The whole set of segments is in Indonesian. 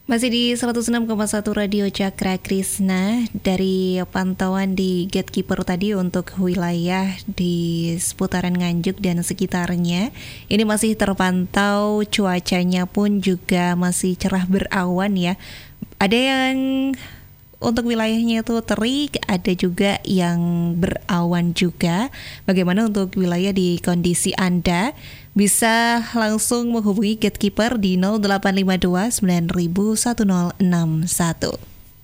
Masih di 106,1 Radio Cakra Krisna. Dari pantauan di Gatekeeper tadi untuk wilayah di seputaran Nganjuk dan sekitarnya, ini masih terpantau, cuacanya pun juga masih cerah berawan ya. Ada yang untuk wilayahnya itu terik, ada juga yang berawan juga. Bagaimana untuk wilayah di kondisi Anda? Bisa langsung menghubungi Gatekeeper di 0852 9000 1061.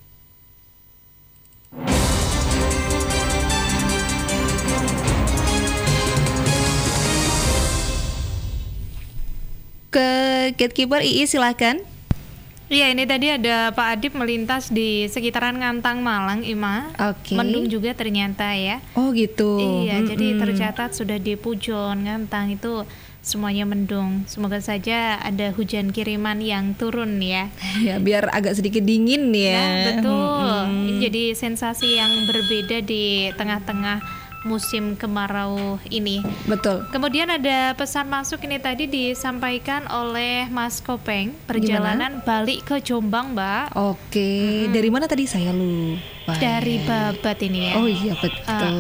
Ke Gatekeeper II silakan. Iya, ini tadi ada Pak Adip melintas di sekitaran Ngantang Malang, Ima. Oke. Mendung juga ternyata ya. Oh gitu. Iya, jadi tercatat sudah di Pujon, Ngantang itu semuanya mendung. Semoga saja ada hujan kiriman yang turun ya. Ya, biar agak sedikit dingin ya. Nah, betul. Ini jadi sensasi yang berbeda di tengah-tengah musim kemarau ini. Betul. Kemudian ada pesan masuk ini tadi disampaikan oleh Mas Kopeng, perjalanan balik ke Jombang, Mbak. Oke, dari mana tadi saya lupa. Dari Babat ini ya. Oh iya betul.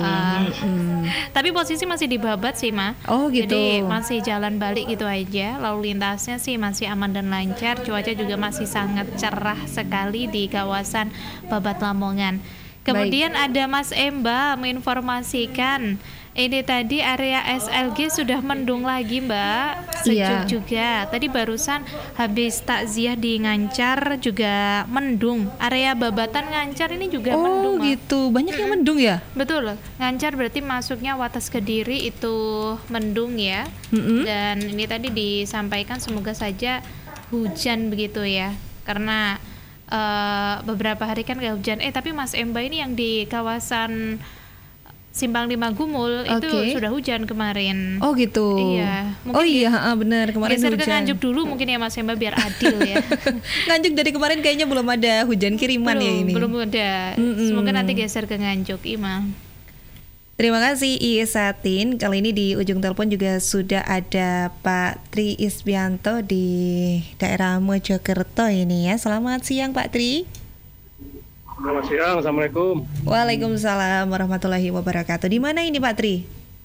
Tapi posisi masih di Babat sih, Ma. Oh gitu. Jadi masih jalan balik gitu aja. Lalu lintasnya sih masih aman dan lancar. Cuaca juga masih sangat cerah sekali di kawasan Babat Lamongan. Kemudian ada Mas Emba menginformasikan ini tadi area SLG sudah mendung lagi, Mbak. Sejuk juga. Tadi barusan habis takziah di Ngancar juga mendung. Area Babatan Ngancar ini juga mendung. Oh gitu, banyak yang mendung ya? Betul. Ngancar berarti masuknya Wates Kediri itu mendung ya. Dan ini tadi disampaikan semoga saja hujan begitu ya. Karena beberapa hari kan gak hujan. Tapi Mas Emba ini yang di kawasan Simpang 5 Gumul itu sudah hujan kemarin. Oh gitu. Iya. Oh iya, benar kemarin geser hujan. Geser ke Nganjuk dulu mungkin ya Mas Emba biar adil ya. Nganjuk dari kemarin kayaknya belum ada hujan kiriman ya ini. Belum ada. Semoga nanti geser ke Nganjuk, Ima. Terima kasih Satin. Kali ini di ujung telepon juga sudah ada Pak Tri Isbianto di daerah Mojokerto ini ya. Selamat siang Pak Tri. Selamat siang, Assalamualaikum. Waalaikumsalam warahmatullahi wabarakatuh. Di mana ini Pak Tri?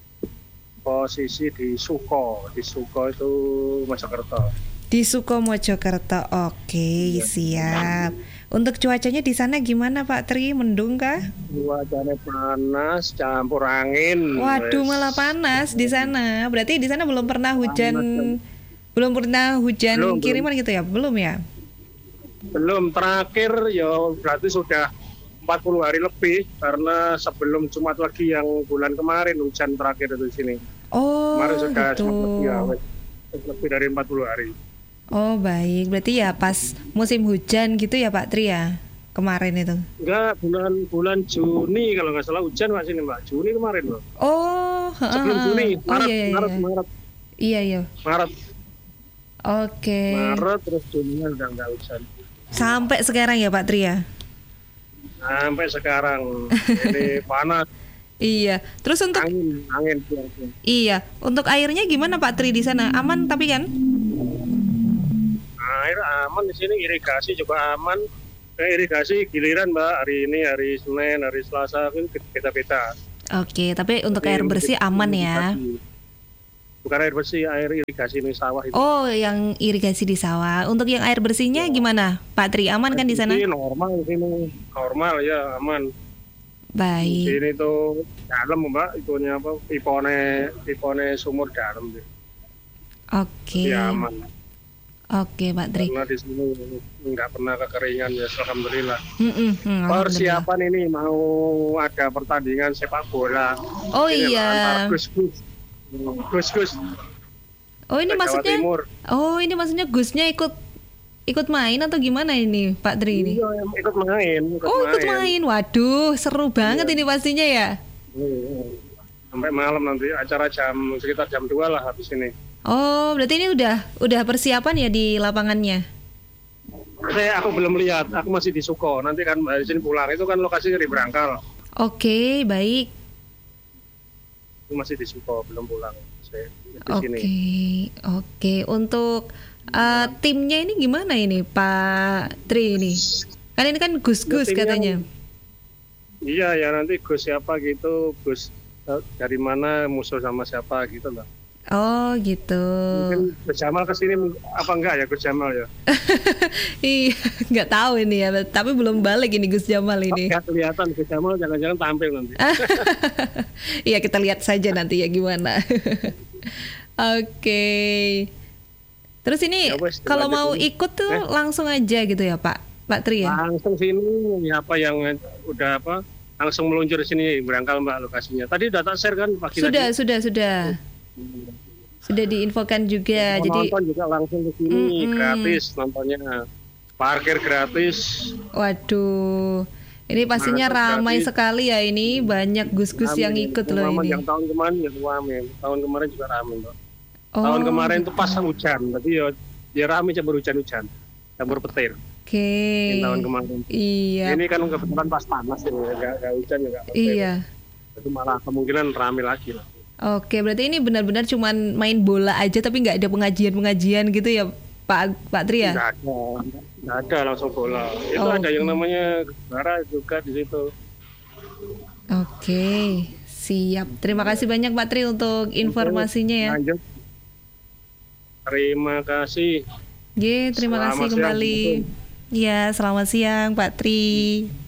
Posisi di Suko itu Mojokerto. Di Suko Mojokerto, oke, siap. Untuk cuacanya di sana gimana Pak Tri? Mendung kah? Cuacanya panas, campur angin. Waduh, malah panas di sana. Berarti di sana belum pernah hujan, kiriman gitu ya? Belum ya? Belum, terakhir ya berarti sudah 40 hari lebih karena sebelum Jumat lagi yang bulan kemarin hujan terakhir itu di sini. Oh, kemarin sudah gitu. Lebih dari 40 hari. Oh baik, berarti ya pas musim hujan gitu ya Pak Tri ya kemarin itu? Enggak, bulan Juni kalau nggak salah hujan Mbak sini Mbak. Juni kemarin loh. Oh, sebelum Juni, Maret. Iya. Maret. Oke. Maret terus Juninya udah nggak hujan. Sampai sekarang ya Pak Tri ya? Sampai sekarang ini panas. Iya. Terus untuk angin. Iya, untuk airnya gimana Pak Tri di sana? Aman tapi kan? Air aman di sini, irigasi juga aman. Irigasi giliran Mbak, hari ini, hari Senin, hari Selasa itu beda-beda. Oke, tapi untuk air bersih aman ya? Bukan air bersih, air irigasi di sawah itu. Oh, yang irigasi di sawah. Untuk yang air bersihnya gimana Pak Tri? Aman kan di sana? Normal di sini, normal ya, aman. Baik. Di sini tuh dalam Mbak, itunya apa? Pipone sumur dalam deh. Oke. Ya aman. Oke, Pak Tri. Karena di sini nggak pernah kekeringan ya, alhamdulillah. Persiapan ini mau ada pertandingan sepak bola. Oh iya. Antar Gus. Oh ini maksudnya. Oh ini maksudnya Gusnya ikut main atau gimana ini Pak Tri ini? Iya, ikut main. Ikut main. Waduh, seru banget ini pastinya ya. Sampai malam nanti acara sekitar jam 2 lah habis ini. Oh, berarti ini udah persiapan ya di lapangannya? Aku belum lihat, aku masih di Suko. Nanti kan dari sini pulang, itu kan lokasinya di Brangkal. Oke, baik. Aku masih di Suko, belum pulang. Oke. Untuk Timnya ini gimana ini Pak Tri ini? Kan ini kan Gus-Gus Timnya, katanya. iya ya, nanti Gus siapa gitu, Gus dari mana, musuh sama siapa gitu loh. Oh gitu. Mungkin Gus Jamal kesini apa enggak ya Gus Jamal ya? Iya, nggak tahu ini ya. Tapi belum balik ini Gus Jamal ini. Nggak kelihatan Gus Jamal, jangan-jangan tampil nanti. Iya, kita lihat saja nanti ya gimana. Oke. Terus ini Ya wes, kalau mau lanjut ini. ikut tuh langsung aja gitu ya Pak Tri ya? Langsung sini, apa yang udah apa? Langsung meluncur sini, berangkal Mbak lokasinya. Tadi udah tak share kan pagi Sudah, tadi. sudah. Sudah diinfokan juga. Mau Jadi nonton juga langsung ke sini, gratis nontonnya. Parkir gratis. waduh. Ini pastinya Nah, ramai gratis. sekali ya ini, banyak gus-gus yang Rame. ikut loh Momen ini. yang tahun kemarin ya rame. Tahun kemarin juga rame, Mbak. Oh, Tahun kemarin itu pas hujan, tapi ya rame campur hujan-hujan, campur petir. Oke. Ini tahun kemarin. Iya. Ini kan kebetulan pas panas ini, nggak hujan nggak petir. Iya. Jadi malah kemungkinan rame lagi lah. Oke, berarti ini benar-benar cuman main bola aja tapi nggak ada pengajian-pengajian gitu ya Pak Tri ya? Nggak ada langsung bola. Itu ada yang namanya Gebara juga di situ. Oke, siap. Terima kasih banyak Pak Tri untuk informasinya ya. Lanjut. Terima kasih. Terima kasih Selamat siang. kembali. Ya, selamat siang Pak Tri.